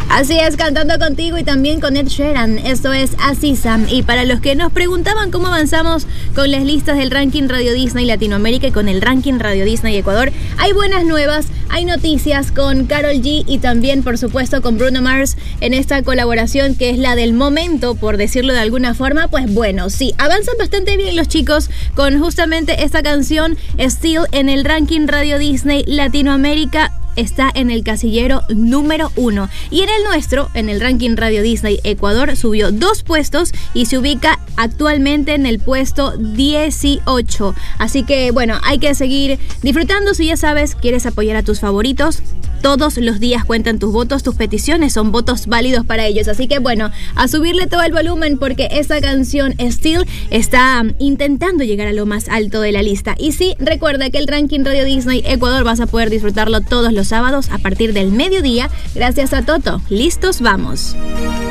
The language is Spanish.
Así es, cantando contigo y también con Ed Sheeran. Esto es Aziza. Y para los que nos preguntaban cómo avanzamos con las listas del ranking Radio Disney Latinoamérica y con el ranking Radio Disney Ecuador, hay buenas nuevas, hay noticias con Karol G y también, por supuesto, con Bruno Mars en esta colaboración que es la del momento, por decirlo de alguna forma. Pues bueno, sí, avanzan bastante bien los chicos con justamente esta canción Still en el ranking Radio Disney Latinoamérica. Está en el casillero número 1. Y en el nuestro, en el ranking Radio Disney Ecuador, subió 2 puestos y se ubica actualmente en el puesto 18. Así que, bueno, hay que seguir disfrutando. Si ya sabes, quieres apoyar a tus favoritos, todos los días cuentan tus votos, tus peticiones son votos válidos para ellos. Así que, bueno, a subirle todo el volumen porque esta canción Still está intentando llegar a lo más alto de la lista. Y sí, recuerda que el ranking Radio Disney Ecuador vas a poder disfrutarlo todos los sábados a partir del mediodía gracias a Toto. ¿Listos? Vamos.